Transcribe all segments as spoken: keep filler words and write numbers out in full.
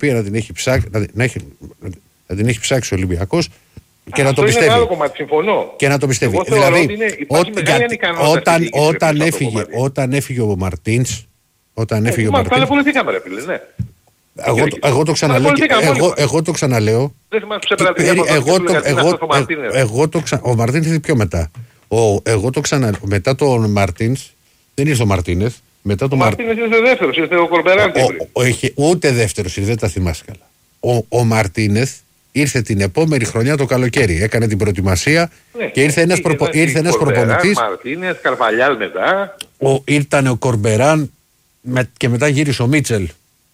οποία να την έχει ψάξει, να, να, έχει, να την έχει ψάξει ο Ολυμπιακός και Α, να το πιστεύει. Είναι άλλο κομμάτι, συμφωνώ. Και να το πιστεύει. Εγώ δηλαδή, είναι, ό, για, όταν, όταν, έφυγε, όταν έφυγε ο Μαρτίνς, όταν έφυγε ε, ο μα, Μαρτίνς. Ταλαιπωρηθήκαμε, ρε φίλε, ναι. Εγώ, εγώ, εγώ, το ξαναλέω, εγώ, εγώ το ξαναλέω. Δεν θυμάσαι που σε εγώ το, εγώ, εγώ το ξα... Ο Μαρτίνς ήρθε πιο μετά. Ο, εγώ το ξαναλέω. Μετά τον Μαρτίνς δεν ήρθε ο Μαρτίνες. Μετά το ο Μαρτίνες ήρθε δεύτερος, ήρθε ο Κορμπεράν. Ούτε δεύτερος ήρθε, δεν τα θυμάσαι καλά. Ο, ο Μαρτίνες ήρθε την επόμενη χρονιά το καλοκαίρι. Έκανε την προετοιμασία ναι, και ήρθε ένας, προπο... ήρθε ένας προπονητής. Μαρτίνες, Καρβαλιάλ μετά. Ο, ήρθανε ο Κορμπεράν με, και μετά γύρισε ο Μίτσελ.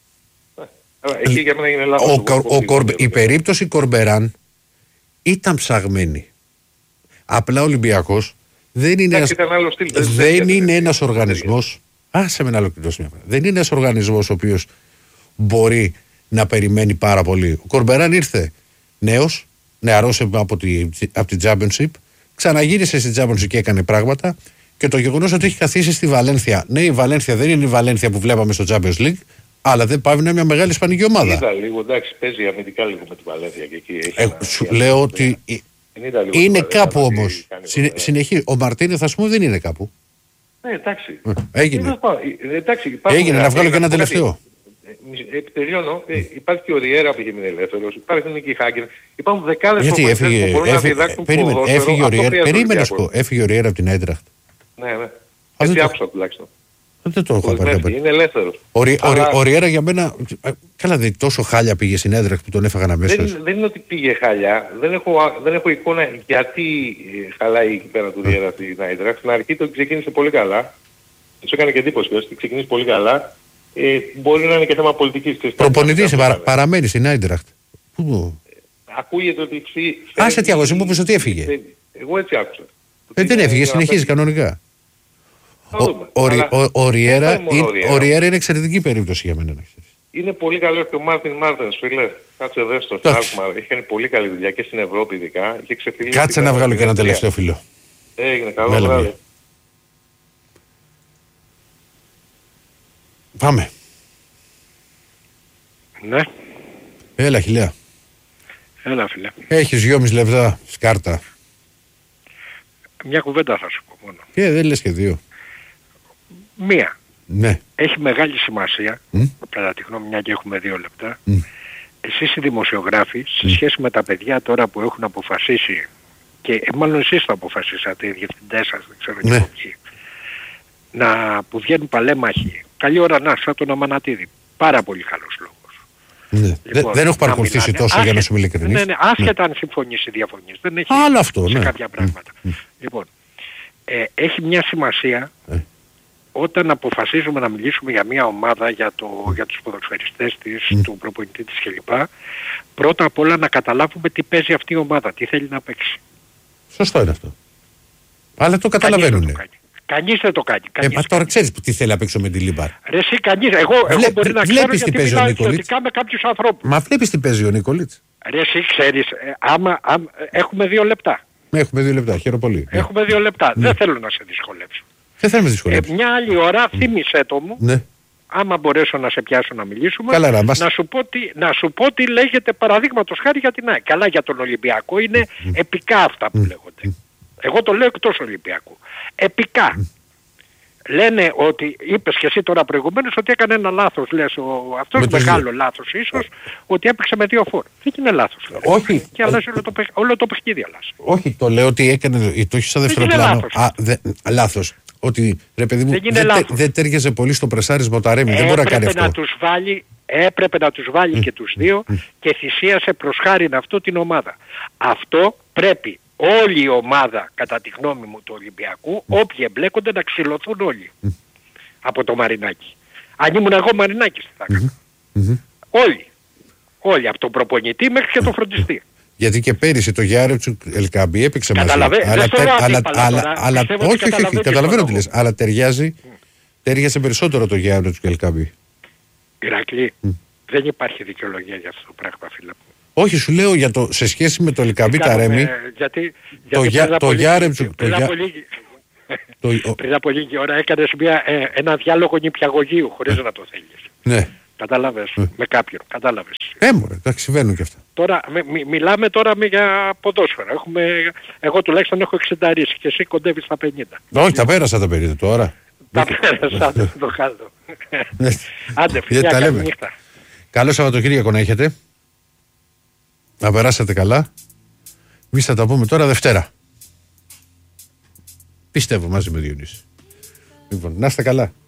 Εκεί για μένα είναι λάθος. Ο, ο, ο, ο, η περίπτωση Κορμπεράν ήταν ψαγμένη. Απλά ο Ολυμπιακός δεν είναι ένας, στυλ, δεν δεν είναι ένας οργανισμός. Άσε με ένα ολοκληρώσει μια φορά. Δεν είναι ένας οργανισμός ο οποίος μπορεί να περιμένει πάρα πολύ. Ο Κορμπεράν ήρθε νέος, νεαρός από, τη, από την Championship, ξαναγύρισε στη Championship και έκανε πράγματα. Και το γεγονός ότι έχει καθίσει στη Βαλένθια. Ναι, η Βαλένθια δεν είναι η Βαλένθια που βλέπαμε στο Champions League, αλλά δεν πάει να είναι μια μεγάλη ισπανική ομάδα. Είδα λίγο, εντάξει, παίζει αμυντικά λίγο με τη Βαλένθια και εκεί. Έχει ε, σου λέω ότι είναι, είναι κάπου όμως. Συνε, συνεχίζει. Ο Μαρτίνεθ, ας πούμε, δεν είναι κάπου. Ναι, εντάξει. Έγινε. Ε, εντάξει Έγινε, να βγάλω και ένα τελευταίο. Τελειώνω. Ε, υπάρχει και ο Ριέρα που είχε μείνει ελεύθερος. Υπάρχει και η Χάγκερ. Υπάρχουν δεκάδες προπονητές που μπορούν να διδάξουν ποδόσφαιρο. Έφυγε ο Ριέρα από την Άιντραχτ. Ναι, ναι. Έτσι άκουσα τουλάχιστον. Δεν το έχω πάρει. Είναι ελεύθερος. Ο, Αλλά... ο, ο Ριέρα για μένα. Καλά, δεν τόσο χάλια πήγε στην Άιντραχτ που τον έφαγαν αμέσως. Δεν, δεν είναι ότι πήγε χάλια. Δεν έχω, δεν έχω εικόνα γιατί χαλάει εκεί πέρα του Ριέρα στην Άιντραχτ. Στην αρχή το ξεκίνησε πολύ καλά. Του έκανε και εντύπωση ότι ξεκίνησε πολύ καλά. Ε, μπορεί να είναι και θέμα πολιτικής. Προπονητής παρα, παραμένει στην Άιντραχτ. Πού? Ακούγεται ότι... Άσε τι αγώση μου είπες ότι έφυγε. Εγώ έτσι άκουσα. Ε, δεν έφυγε, συνεχίζει κανονικά. Ο Ριέρα είναι εξαιρετική περίπτωση για μένα. Είναι πολύ καλό και ο Μάρτιν Μάρτενς, φίλε. Κάτσε δες το Στάρκμαρ. Έχει κάνει πολύ καλή δουλειά και στην Ευρώπη ειδικά. Κάτσε να βγάλω και ένα τελευταίο φίλο. Έγινε, καλό βράδυ. Πάμε. Ναι. Έλα, Χιλιά. Έλα, φίλε. Έχεις δυόμιση λεπτά σκάρτα. Μια κουβέντα θα σου πω μόνο. Και δεν λες και δύο. Μία. Ναι. Έχει μεγάλη σημασία, mm. κατά τη γνώμη μια και έχουμε δύο λεπτά, mm. εσείς οι δημοσιογράφοι, σε mm. σχέση με τα παιδιά τώρα που έχουν αποφασίσει, και ε, μάλλον εσείς το αποφασίσατε, οι διευθυντές σας, δεν ξέρω ναι. και ποιοι, να που βγαίνουν παλέμαχοι. Καλή ώρα να, σαν τον Αμανατίδη. Πάρα πολύ καλός λόγος. Ναι. Λοιπόν, δεν έχω παρακολουθήσει τόσο άσχε... για να σου είμαι ειλικρινής. Ναι, ναι, άσχετα αν συμφωνείς ή διαφωνείς. Δεν έχει άλλο αυτό, σε ναι. κάποια πράγματα. Mm. Λοιπόν, ε, έχει μια σημασία ε. όταν αποφασίζουμε να μιλήσουμε για μια ομάδα, για, το, για τους ποδοσφαιριστές της, mm. του προπονητή της κλπ. Πρώτα απ' όλα να καταλάβουμε τι παίζει αυτή η ομάδα, τι θέλει να παίξει. Σωστό είναι αυτό. Αλλά το καταλαβαίνουν. Κανείς δεν το κάνει. Ε, μα τώρα ξέρεις τι θέλει να παίξω με τη Λίμπαρ. Ρε εσύ κανείς. Εγώ, Βλέ, εγώ μπορεί να ξέρω γιατί μιλάω εξωτικά με κάποιους ανθρώπους. Μα βλέπεις τι παίζει ο Νικολίτς. Ρε εσύ ξέρεις, ε, άμα, άμα, έχουμε δύο λεπτά. Έχουμε δύο λεπτά, χαίρομαι πολύ. Έχουμε δύο λεπτά. Ναι. Δεν θέλω να σε δυσκολέψω. Δεν θέλω να σε δυσκολέψω. Ε, μια άλλη ώρα θύμισέ το μου. Ναι. Άμα μπορέσω να σε πιάσω να μιλήσουμε, καλά, να, να, σου πω τι, να σου πω τι λέγεται παραδείγματος χάρη για την ΑΕΚ. Καλά, για τον Ολυμπιακό είναι mm. επικά αυτά που mm. λέγονται. Mm. Εγώ το λέω εκτός Ολυμπιακού. Επικά. Mm. Λένε ότι, είπες και εσύ τώρα προηγουμένως, ότι έκανε ένα λάθος, λες, ο, αυτός μεγάλο λάθος ίσως, ότι έπαιξε με δύο φόρ. Δεν είναι λάθος. Όχι. Και αλλάζει όλο το, όλο το παιχνίδι αλλάζει. Όχι, το λέω ότι έκανε, το έχει σαν δεύτερο πλάνο. Α, δε, λάθος. Ότι, ρε παιδί μου, δεν δε, δε τέριαζε πολύ στο πρεσάρισμα ο Ταρέμι, δεν μπορεί να κάνει αυτό. Να τους βάλει, έπρεπε να τους βάλει mm. και τους δύο mm. και θυσίασε προς χάριν αυτό την ομάδα. Αυτό πρέπει όλη η ομάδα, κατά τη γνώμη μου, του Ολυμπιακού, mm. όποιοι εμπλέκονται να ξυλωθούν όλοι mm. από το Μαρινάκι. Αν ήμουν εγώ Μαρινάκης θα έκανα. Mm-hmm. Όλοι. Όλοι, από τον προπονητή μέχρι και τον φροντιστή. Γιατί και πέρυσι το Γιάρετσουκ Ελκαμπή έπαιξε μαζί. Αλλά όχι, όχι, όχι, καταλαβαίνω τι λες. Αλλά ταιριάζει, ταιριάζει περισσότερο το Γιάρετσουκ Ελκαμπή. Ηρακλή, δεν υπάρχει δικαιολογία για αυτό το πράγμα, φίλε μου. Όχι, σου λέω για το, σε σχέση με το Ελκαμπή Ταρέμι, το Γιάρετσουκ... Πριν από λίγη ώρα έκανες μια, ε, ένα διάλογο νηπιαγωγείου χωρίς να το θέλεις. Ναι. Κατάλαβες, mm. με κάποιον, κατάλαβες. Ε, μωρέ, εντάξει, συμβαίνουν και αυτά. Τώρα, μι, μι, μιλάμε τώρα με, για ποδόσφαιρα. Έχουμε, εγώ τουλάχιστον έχω εξήντα και εσύ κοντεύεις στα πενήντα. Όχι, τα πέρασα τα πενήντα τώρα. Τα πέρασα, δεν το χάζω. Άντε, φιλιά, καλή νύχτα. Καλό Σαββατοκύριακο να έχετε. Να περάσετε καλά. Εμείς θα τα πούμε τώρα Δευτέρα. Πιστεύω μαζί με Διονύση. Λοιπόν, να είστε καλά.